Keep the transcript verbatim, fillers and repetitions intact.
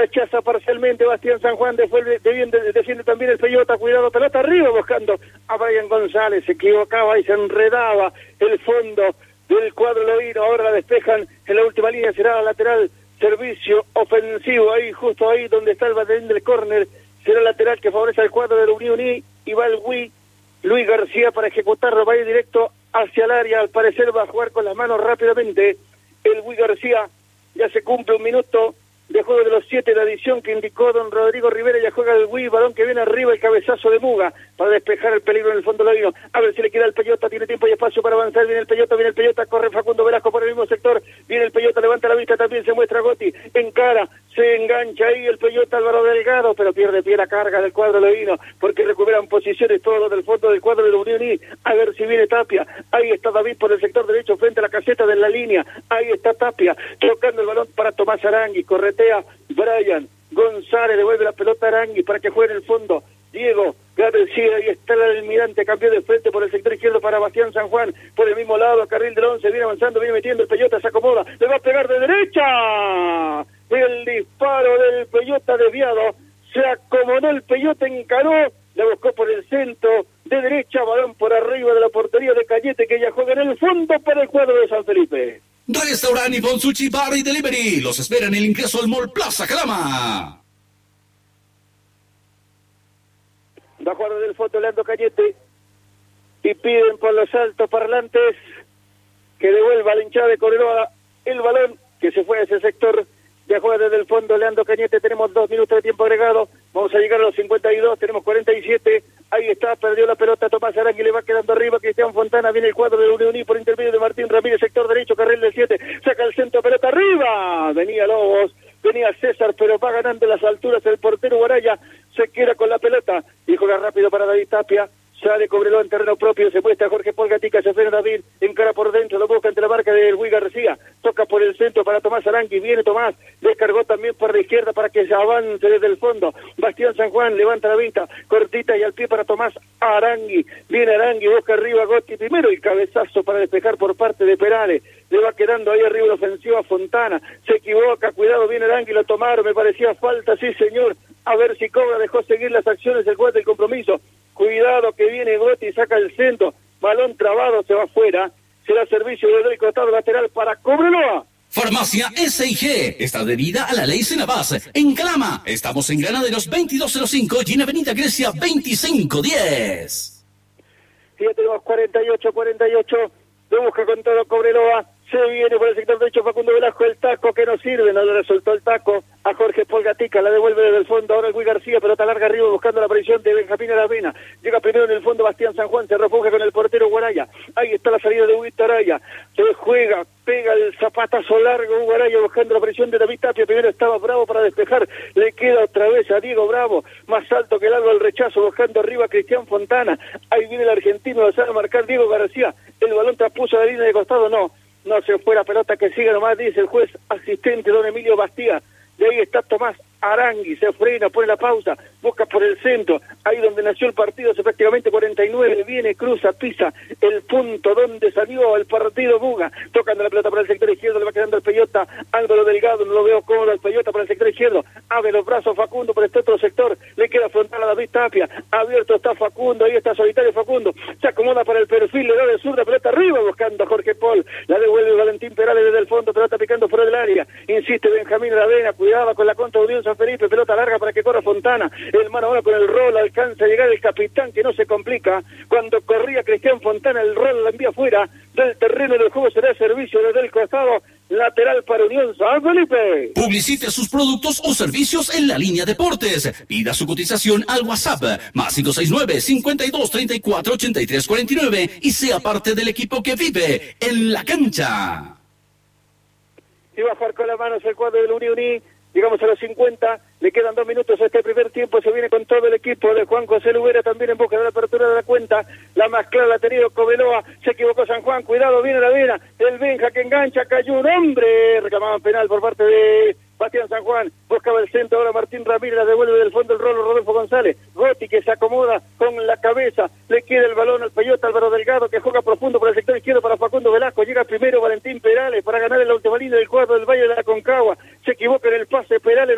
rechaza parcialmente Bastián San Juan, defiende, defiende también el Peyota, cuidado, pelota arriba buscando a Brian González, se equivocaba y se enredaba el fondo del cuadro loíno, ahora la despejan en la última línea, será la lateral, servicio ofensivo, ahí justo ahí donde está el baterín del córner, será el lateral que favorece al cuadro de la Unión y, y va el Wii, Luis García para ejecutarlo, va a ir directo hacia el área, al parecer va a jugar con las manos rápidamente, el Wii García, ya se cumple un minuto de juego de los siete de adición que indicó don Rodrigo Rivera, ya juega el Wii, balón que viene arriba, el cabezazo de Muga, para despejar el peligro en el fondo loíno, a ver si le queda el Peyota, tiene tiempo y espacio para avanzar, viene el Peyota, viene el Peyota, corre Facundo Velasco por el mismo sector, viene el Peyota, levanta la vista, también se muestra Gotti, encara, se engancha ahí el Peyota Álvaro Delgado, pero pierde pie la carga del cuadro loíno, porque recuperan posiciones todos los del fondo del cuadro de la Unión y, a ver si viene Tapia, ahí está David por el sector derecho frente a la caseta de la línea, ahí está Tapia, tocando el balón para Tomás Arangui, corretea Brian González, devuelve la pelota a Arangui para que juegue en el fondo, Diego García, ahí está el almirante, cambió de frente por el sector izquierdo para Bastián San Juan, por el mismo lado, carril del once, viene avanzando, viene metiendo el Peyota, se acomoda, le va a pegar de derecha, el disparo del Peyota desviado, se acomodó el Peyota, encaró, le buscó por el centro, de derecha, balón por arriba de la portería de Cañete, que ya juega en el fondo para el cuadro de San Felipe. Restaurant Nippon Sushi Bar y Delivery, los espera en el ingreso al Mall Plaza Calama. Va a jugar del fondo Leandro Cañete y piden por los altos parlantes que devuelva a la hinchada de Cobreloa el balón que se fue a ese sector. Ya juega desde el fondo Leandro Cañete, tenemos dos minutos de tiempo agregado, vamos a llegar a los cincuenta y dos, tenemos cuarenta y siete, ahí está, perdió la pelota Tomás Arangui, le va quedando arriba Cristian Fontana, viene el cuadro de la Unión por intermedio de Martín Ramírez, sector derecho, carril del siete, saca el centro, pelota arriba, venía Lobos, venía César, pero va ganando las alturas el portero Guaraya, se queda con la pelota y juega rápido para David Tapia. Sale Cobreloa en terreno propio, se muestra Jorge Polgatica, se frena David, encara por dentro, lo busca entre la marca de Luis García, toca por el centro para Tomás Arangui, viene Tomás, descargó también por la izquierda para que se avance desde el fondo, Bastián San Juan levanta la vista, cortita y al pie para Tomás Arangui, viene Arangui, busca arriba Gotti, primero el cabezazo para despejar por parte de Perales, le va quedando ahí arriba la ofensiva Fontana, se equivoca, cuidado, viene Arangui, lo tomaron, me parecía falta, sí señor, a ver si cobra, dejó seguir las acciones el juez del compromiso. Cuidado que viene Gotti, saca el centro, balón trabado, se va afuera, será servicio del costado lateral para Cobreloa. Farmacia S I G está adherida a la ley Senabas. En Calama, estamos en Ganaderos veintidós cero cinco y en Avenida Grecia veinticinco diez. Y ya tenemos cuarenta y ocho, cuarenta y ocho, lo busca con todo Cobreloa. Se viene por el sector derecho Facundo Velasco, el taco que no sirve, no le resultó el taco a Jorge Polgatica, la devuelve desde el fondo, ahora el Luis García, pelota larga arriba buscando la aparición de Benjamín Aravena, llega primero en el fondo Bastián San Juan, se refugia con el portero Guaraya, ahí está la salida de Hugo Araya, se juega, pega el zapatazo largo Hugo Araya buscando la aparición de David Tapia, primero estaba Bravo para despejar, le queda otra vez a Diego Bravo, más alto que largo el rechazo, buscando arriba a Cristian Fontana, ahí viene el argentino, lo sabe marcar Diego García, el balón traspuso a la línea de costado, no, no se fue la pelota, que siga nomás, dice el juez asistente don Emilio Bastía, de ahí está Tomás Arangui, se frena, pone la pausa, busca por el centro, ahí donde nació el partido, hace prácticamente cuarenta y nueve, viene, cruza, pisa el punto donde salió el partido Muga, tocando la pelota para el sector izquierdo, le va quedando el Peyota, Álvaro Delgado, no lo veo cómodo el Peyota para el sector izquierdo, abre los brazos Facundo por este otro sector, le queda frontal a David Tapia, abierto está Facundo, ahí está solitario Facundo, se acomoda para el perfil, le da de sur, la pelota arriba buscando a Jorge Paul, la devuelve Valentín Perales desde el fondo, pelota picando fuera del área, insiste Benjamín Aravena, cuidado con la contra Unión San Felipe, pelota larga para que corra Fontana, el mano a mano con el rol, alcanza a llegar el capitán que no se complica, cuando corría Cristian Fontana el rol la envía fuera del terreno del juego, será servicio desde el costado lateral para Unión San Felipe. Publicite sus productos o servicios en la línea Deportes, pida su cotización al WhatsApp más cinco seis nueve, cincuenta y dos, treinta y cuatro, ochenta y tres cuarenta y nueve y sea parte del equipo que vive en la cancha. Y va a jugar con las manos el cuadro del Unión y llegamos a los cincuenta, le quedan dos minutos a este primer tiempo, se viene con todo el equipo de Juan José Lubera también en busca de la apertura de la cuenta, la más clara la ha tenido Cobreloa, se equivocó San Juan, cuidado, viene la vena, el Benja que engancha, cayó un hombre, reclamaban penal por parte de Bastián San Juan, buscaba el centro, ahora Martín Ramírez la devuelve del fondo el rolo Rodolfo González, Gotti que se acomoda con la cabeza, le queda el balón al Peyota Álvaro Delgado que juega profundo por el sector izquierdo para Facundo Velasco, llega primero Valentín Perales para ganar en la última línea del cuadro del Valle de la Concagua, se equivoca en el pase Perales.